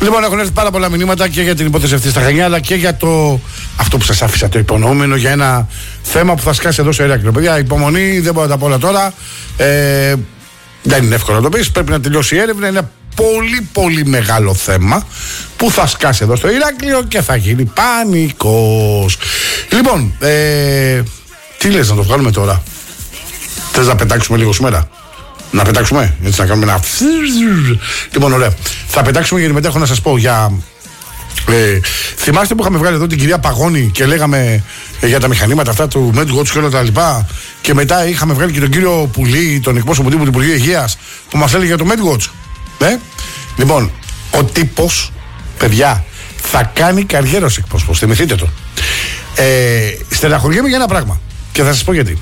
Λοιπόν, έχουν έρθει πάρα πολλά μηνύματα και για την υπόθεση αυτή στα Χανιά, αλλά και για αυτό που σας άφησα, το υπονοούμενο, για ένα θέμα που θα σκάσει εδώ στο Ηράκλειο. Παιδιά, υπομονή, δεν μπορώ να τα πω όλα τώρα. Δεν είναι εύκολο να το πεις. Πρέπει να τελειώσει η έρευνα. Είναι πολύ πολύ μεγάλο θέμα που θα σκάσει εδώ στο Ηράκλειο και θα γίνει πανικός. Λοιπόν, τι λες, να το βγάλουμε τώρα? Θες να πετάξουμε λίγο σήμερα? Να πετάξουμε, έτσι να κάνουμε ένα. Λοιπόν, ωραία. Θα πετάξουμε γιατί μετά έχω να σας πω για. Θυμάστε που είχαμε βγάλει εδώ την κυρία Παγώνη και λέγαμε για τα μηχανήματα αυτά του MedWatch και όλα τα λοιπά? Και μετά είχαμε βγάλει και τον κύριο Πουλή, τον εκπρόσωπο τύπου του Υπουργείου Υγείας, που μας έλεγε για το MedWatch. Λοιπόν, ο τύπος, παιδιά, θα κάνει καριέρα ως εκπρόσωπος. Θυμηθείτε το. Στεναχωριέμαι για ένα πράγμα και θα σας πω γιατί.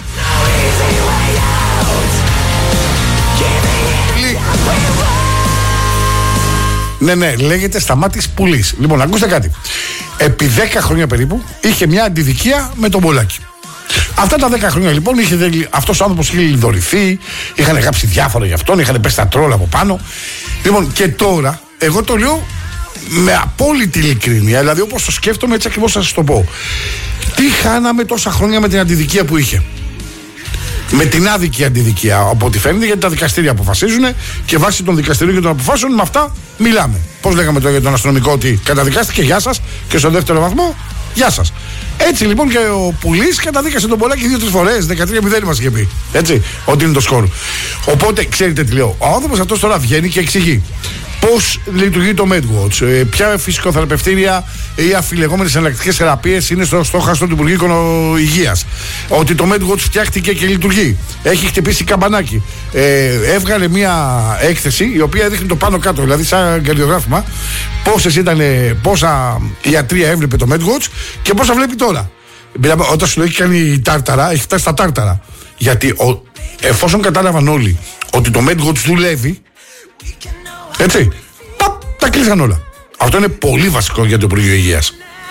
Ναι, λέγεται Σταμάτης Πουλής. Λοιπόν, ακούστε κάτι. Επί 10 χρόνια περίπου είχε μια αντιδικία με τον Πολάκη. Αυτά τα 10 χρόνια λοιπόν αυτός ο άνθρωπος είχε λιδωρηθεί, είχαν γράψει διάφορα για αυτόν, είχαν πέσει τα τρόλ από πάνω. Λοιπόν, και τώρα, εγώ το λέω με απόλυτη ειλικρίνεια, δηλαδή όπως το σκέφτομαι, έτσι ακριβώς θα σας το πω. Τι χάναμε τόσα χρόνια με την αντιδικία που είχε? Με την άδικη αντιδικία, από ό,τι φαίνεται, γιατί τα δικαστήρια αποφασίζουν και βάσει των δικαστηρίων και των αποφάσεων με αυτά μιλάμε. Πώς λέγαμε τώρα για τον αστυνομικό, ότι καταδικάστηκε, γεια σας, και στο δεύτερο βαθμό, γεια σας. Έτσι λοιπόν και ο Πουλής καταδίκασε τον Πολάκη 2-3 φορές, 13-0 μας είχε πει. Έτσι, ότι είναι το σκορ. Οπότε, ξέρετε τι λέω. Ο άνθρωπος αυτός τώρα βγαίνει και εξηγεί πώς λειτουργεί το MedWatch, ποια φυσικοθεραπευτήρια ή αφιλεγόμενες εναλλακτικές θεραπείες είναι στο στόχαστρο του Υπουργείου Υγείας. Ότι το MedWatch φτιάχτηκε και λειτουργεί. Έχει χτυπήσει καμπανάκι. Έβγαλε μια έκθεση η οποία δείχνει το πάνω κάτω, δηλαδή σαν καρδιογράφημα, πόσα ιατρία έβλεπε το MedWatch και πόσα βλέπει τώρα. Όταν σου λέει έχει κάνει τάρταρα, έχει φτάσει στα τάρταρα. Γιατί εφόσον κατάλαβαν όλοι ότι το MedWatch δουλεύει, έτσι, τα κλείσαν όλα. Αυτό είναι πολύ βασικό για το Υπουργείο Υγείας.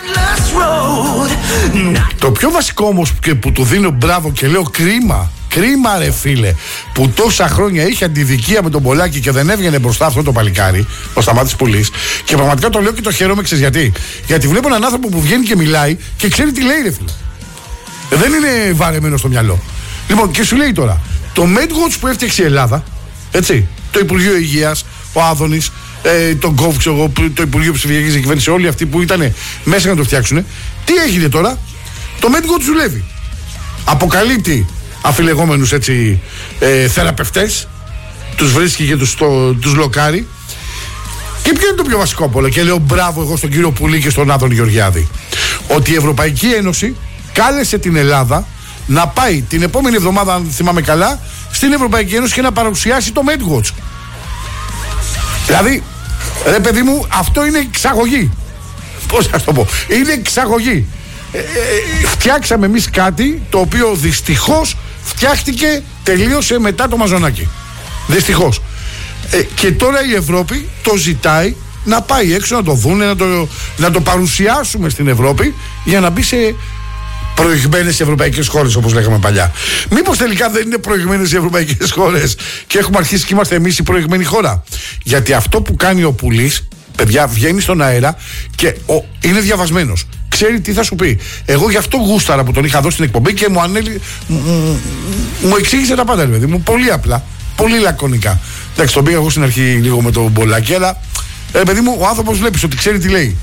Το πιο βασικό όμως και που του δίνω μπράβο και λέω κρίμα ρε φίλε, που τόσα χρόνια είχε αντιδικία με τον Πολάκη και δεν έβγαινε μπροστά αυτό το παλικάρι, ο Σταμάτης Πουλής. Και πραγματικά το λέω και το χαίρομαι, ξέρεις γιατί? Γιατί βλέπω έναν άνθρωπο που βγαίνει και μιλάει και ξέρει τι λέει, ρε φίλε. Δεν είναι βαρεμένο στο μυαλό. Λοιπόν, και σου λέει τώρα, το MedWatch που έφτιαξε η Ελλάδα, έτσι, το Υπουργείο Υγείας, ο Άδωνης, τον Κόβ, το Υπουργείο Ψηφιακής Διακυβέρνησης, όλοι αυτοί που ήταν μέσα να το φτιάξουν, τι έγινε τώρα? Το MedWatch δουλεύει. Αποκαλύπτει αφιλεγόμενους έτσι θεραπευτές, τους βρίσκει και τους λοκάρει. Και ποιο είναι το πιο βασικό από όλα? Και λέω μπράβο εγώ στον κύριο Πουλή και στον Άδωνη Γεωργιάδη, ότι η Ευρωπαϊκή Ένωση κάλεσε την Ελλάδα να πάει την επόμενη εβδομάδα, αν θυμάμαι καλά, στην Ευρωπαϊκή Ένωση και να παρουσιάσει το MedWatch. Δηλαδή, ρε παιδί μου, αυτό είναι εξαγωγή. Πώς θα το πω? Είναι εξαγωγή. Φτιάξαμε εμείς κάτι το οποίο δυστυχώς φτιάχτηκε, τελείωσε μετά το Μαζονάκι. Δυστυχώς. Και τώρα η Ευρώπη το ζητάει να πάει έξω να το δούνε, να το παρουσιάσουμε στην Ευρώπη για να μπει σε προηγμένες ευρωπαϊκές χώρες, όπως λέγαμε παλιά. Μήπως τελικά δεν είναι προηγμένες οι ευρωπαϊκές χώρες και έχουμε αρχίσει και είμαστε εμείς η προηγμένη χώρα? Γιατί αυτό που κάνει ο Πουλής, παιδιά, βγαίνει στον αέρα και είναι διαβασμένος. Ξέρει τι θα σου πει. Εγώ γι' αυτό γούσταρα που τον είχα δώσει στην εκπομπή και μου εξήγησε τα πάντα, δηλαδή μου, πολύ απλά, πολύ λακωνικά. Εντάξει, τον πήγα εγώ στην αρχή λίγο με τον Μπολάκη, αλλά παιδί μου, ο άνθρωπος βλέπεις ότι ξέρει τι λέει.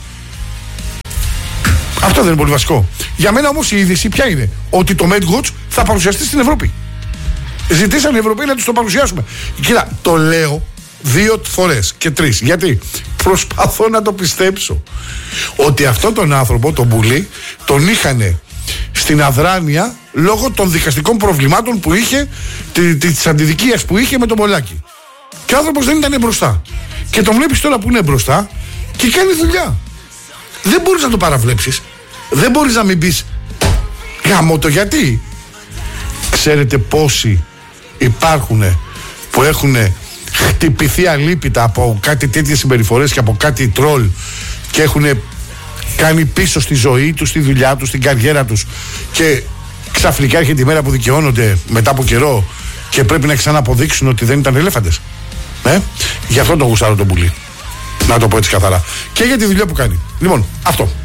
Αυτό δεν είναι πολύ βασικό? Για μένα όμως η είδηση ποια είναι? Ότι το MedWatch θα παρουσιαστεί στην Ευρώπη. Ζητήσαν οι Ευρωπαίοι να τους το παρουσιάσουμε. Κοίτα, το λέω 2 φορές και 3. Γιατί προσπαθώ να το πιστέψω ότι αυτόν τον άνθρωπο, τον Πουλή, τον είχανε στην αδράνεια λόγω των δικαστικών προβλημάτων που είχε, της αντιδικίας που είχε με τον Πολάκη. Και ο άνθρωπος δεν ήταν μπροστά. Και τον βλέπεις τώρα που είναι μπροστά και κάνει δουλειά. Δεν μπορείς να το παραβλέψεις. Δεν μπορείς να μην πεις γαμώ το, γιατί? Ξέρετε πόσοι υπάρχουν που έχουν χτυπηθεί αλίπητα από κάτι τέτοιες συμπεριφορές και από κάτι τρόλ και έχουν κάνει πίσω στη ζωή τους, στη δουλειά τους, στην καριέρα τους, και ξαφνικά έρχεται η μέρα που δικαιώνονται μετά από καιρό και πρέπει να ξαναποδείξουν ότι δεν ήταν ελέφαντες. Γι' αυτό το γουστάρω τον Πουλή. Να το πω έτσι καθαρά. Και για τη δουλειά που κάνει. Λοιπόν, αυτό.